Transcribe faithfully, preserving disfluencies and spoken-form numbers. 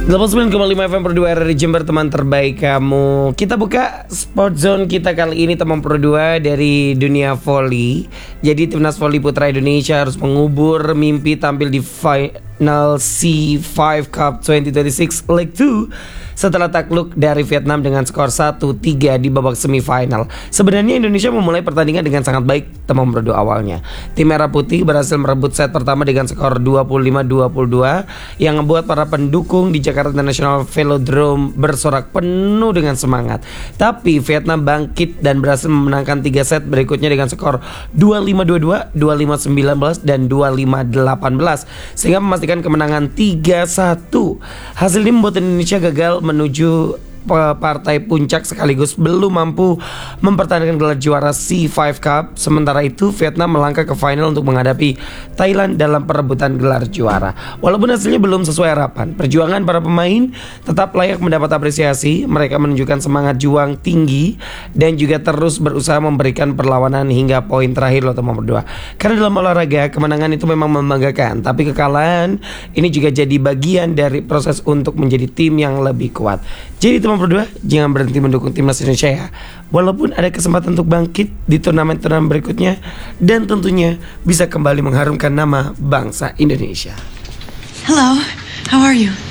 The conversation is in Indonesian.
delapan puluh sembilan koma lima F M Pro dua R R I Jember, teman terbaik kamu. Kita buka Sport Zone kita kali ini, teman Pro dua, dari dunia voli. Jadi timnas voli putra Indonesia harus mengubur mimpi tampil di final C lima Cup dua ribu dua puluh enam Leg dua setelah takluk dari Vietnam dengan skor satu tiga di babak semifinal. Sebenarnya Indonesia memulai pertandingan dengan sangat baik, teman Pro dua awalnya. Tim Merah Putih berhasil merebut set pertama dengan skor dua puluh lima dua puluh dua yang membuat para pendukung di Jakarta International Velodrome bersorak penuh dengan semangat. Tapi Vietnam bangkit dan berhasil memenangkan tiga set berikutnya dengan skor dua puluh lima dua puluh dua, dua puluh lima sembilan belas, dan dua puluh lima delapan belas sehingga memastikan kemenangan tiga satu. Hasil ini membuat Indonesia gagal menuju partai puncak sekaligus belum mampu mempertahankan gelar juara C lima Cup. Sementara itu Vietnam melangkah ke final untuk menghadapi Thailand dalam perebutan gelar juara. Walaupun hasilnya belum sesuai harapan, perjuangan para pemain tetap layak mendapat apresiasi. Mereka menunjukkan semangat juang tinggi dan juga terus berusaha memberikan perlawanan hingga poin terakhir loh, teman berdua. Karena dalam olahraga kemenangan itu memang membanggakan, tapi kekalahan ini juga jadi bagian dari proses untuk menjadi tim yang lebih kuat. Jadi teman berdua, jangan berhenti mendukung timnas Indonesia ya. Walaupun ada kesempatan untuk bangkit di turnamen-turnamen berikutnya, dan tentunya bisa kembali mengharumkan nama bangsa Indonesia. Hello, how are you?